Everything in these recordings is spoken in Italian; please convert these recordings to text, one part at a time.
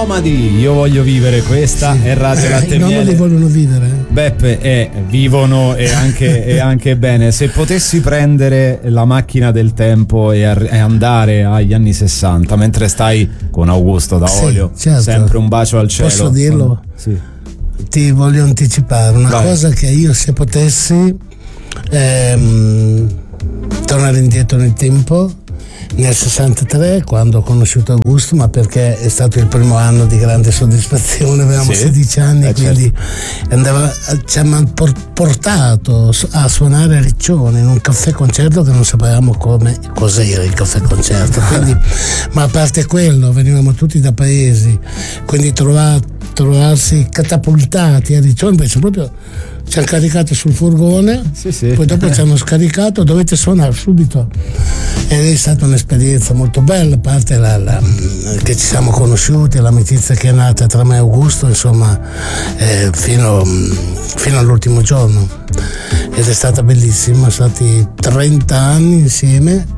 Nomadi, io voglio vivere, questa è Radio Latte e Miele. I nomadi vogliono vivere. Beppe, vivono e anche bene. Se potessi prendere la macchina del tempo e andare agli anni 60 mentre stai con Augusto da Olio, certo. Sempre un bacio al cielo. Posso dirlo? Sì. Ti voglio anticipare una cosa, che io, se potessi tornare indietro nel tempo, nel 63, quando ho conosciuto Augusto, ma perché è stato il primo anno di grande soddisfazione, avevamo 16 anni, quindi ci hanno portato a suonare a Riccione in un caffè concerto che non sapevamo cos'era il caffè concerto, quindi, ma a parte quello venivamo tutti da paesi, quindi trovarsi catapultati a Riccione, invece proprio ci hanno caricato sul furgone, poi dopo ci hanno scaricato, dovete suonare subito, ed è stata un'esperienza molto bella, a parte che ci siamo conosciuti, l'amicizia che è nata tra me e Augusto, insomma, fino all'ultimo giorno, ed è stata bellissima, sono stati 30 anni insieme.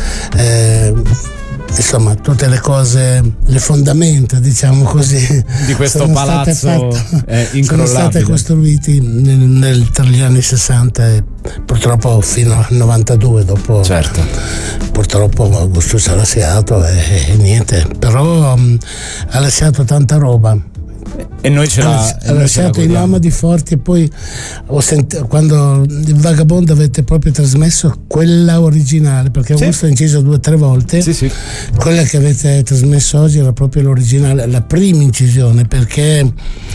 Insomma, tutte le cose, le fondamenta, diciamo così, di questo palazzo incrollabile, sono state costruiti tra gli anni 60 e purtroppo fino al 92, dopo purtroppo Augusto ci ha lasciato e niente, però ha lasciato tanta roba. E noi ha lasciato i Nomadi forti, e poi quando il Vagabondo avete proprio trasmesso quella originale, perché Augusto ha inciso 2 o 3 volte, quella che avete trasmesso oggi era proprio l'originale, la prima incisione, perché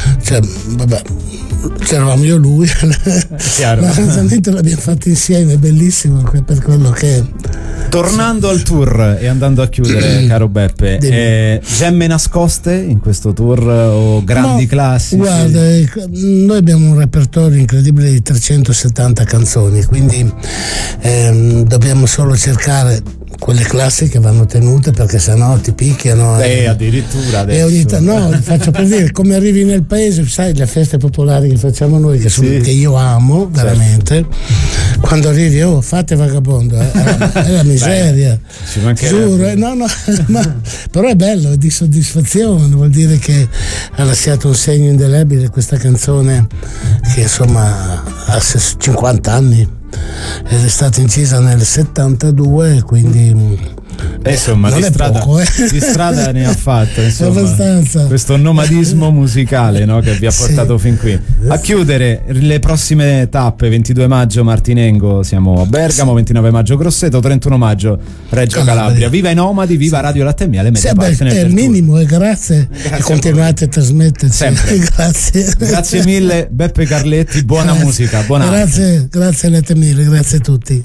c'eravamo io e lui, l'arrangiamento l'abbiamo fatto insieme, è bellissimo per quello che è. Tornando al tour e andando a chiudere, caro Beppe, gemme nascoste in questo tour o grandi classici? Guarda, noi abbiamo un repertorio incredibile di 370 canzoni, quindi dobbiamo solo cercare quelle classiche, vanno tenute, perché sennò ti picchiano. Addirittura adesso. Faccio per dire, come arrivi nel paese, sai, le feste popolari che facciamo noi, che io amo veramente, quando arrivi, fate Vagabondo, è la miseria. Giuro, però è bello, è di soddisfazione, vuol dire che ha lasciato un segno indelebile questa canzone, che insomma ha 50 anni ed è stata incisa nel 72, quindi insomma di strada ne ha fatto, insomma, abbastanza. Questo nomadismo musicale, no, che vi ha portato fin qui. A chiudere le prossime tappe: 22 maggio Martinengo, siamo a Bergamo, 29 maggio Grosseto, 31 maggio Reggio Calabria. Viva i Nomadi, viva Radio Latte e Miele. È il minimo, e grazie e continuate a trasmetterci sempre. Grazie mille Beppe Carletti, buona musica, buona grazie Latte e Miele, grazie a tutti.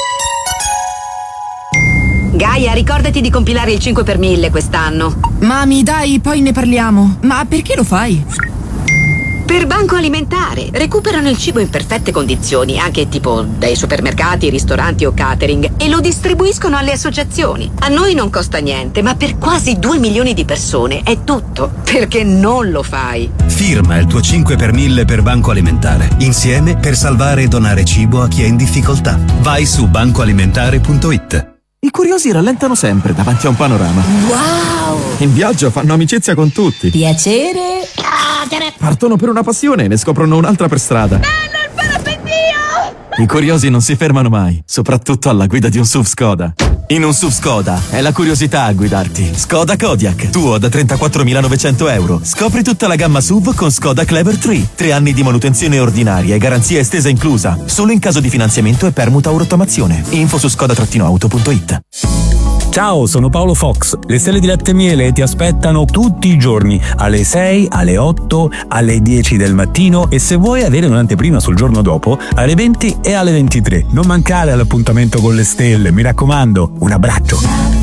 Gaia, ricordati di compilare il 5 per 1000 quest'anno. Mami, dai, poi ne parliamo. Ma perché lo fai? Per Banco Alimentare. Recuperano il cibo in perfette condizioni, anche tipo dai supermercati, ristoranti o catering, e lo distribuiscono alle associazioni. A noi non costa niente, ma per quasi 2 milioni di persone è tutto. Perché non lo fai? Firma il tuo 5 per 1000 per Banco Alimentare. Insieme per salvare e donare cibo a chi è in difficoltà. Vai su bancoalimentare.it. I curiosi rallentano sempre davanti a un panorama. Wow! In viaggio fanno amicizia con tutti. Piacere. Partono per una passione e ne scoprono un'altra per strada. Bello il parapendio! I curiosi non si fermano mai, soprattutto alla guida di un SUV Skoda. In un SUV Skoda è la curiosità a guidarti. Skoda Kodiaq, tuo da 34.900 euro. Scopri tutta la gamma SUV con Skoda Clever 3. 3 anni di manutenzione ordinaria e garanzia estesa inclusa. Solo in caso di finanziamento e permuta o rottamazione. Info su skoda-auto.it. Ciao, sono Paolo Fox. Le stelle di Latte e Miele ti aspettano tutti i giorni, alle 6, alle 8, alle 10 del mattino, e se vuoi avere un'anteprima sul giorno dopo, alle 20 e alle 23. Non mancare all'appuntamento con le stelle, mi raccomando. Un abbraccio.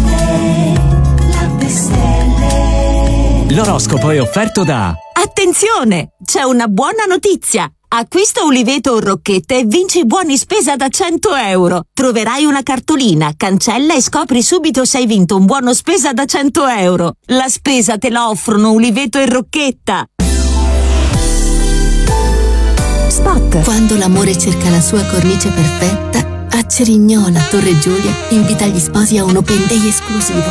L'oroscopo è offerto da... Attenzione! C'è una buona notizia! Acquista Uliveto o Rocchette e vinci buoni spesa da 100 euro. Troverai una cartolina, cancella e scopri subito se hai vinto un buono spesa da 100 euro. La spesa te la offrono Uliveto e Rocchetta. Spot. Quando l'amore cerca la sua cornice perfetta, a Cerignola, Torre Giulia, invita gli sposi a un open day esclusivo.